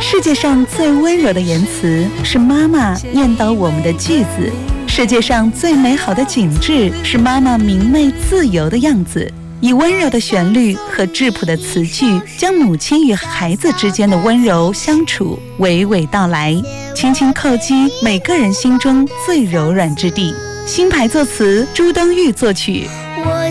世界上最温柔的言辞是妈妈念叨我们的句子，世界上最美好的景致是妈妈明媚自由的样子。以温柔的旋律和质朴的词句，将母亲与孩子之间的温柔相处娓娓道来，轻轻叩击每个人心中最柔软之地。新牌作词，朱登玉作曲。